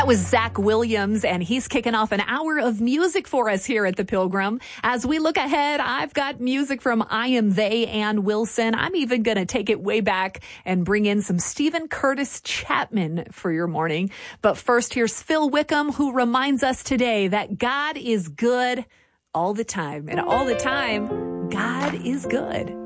That was Zach Williams, and he's kicking off an hour of music for us here at the Pilgrim. As we look ahead, I've got music from I Am They and Wilson. I'm even going to take it way back and bring in some Stephen Curtis Chapman for your morning. But first, here's Phil Wickham, who reminds us today that God is good all the time. And all the time, God is good.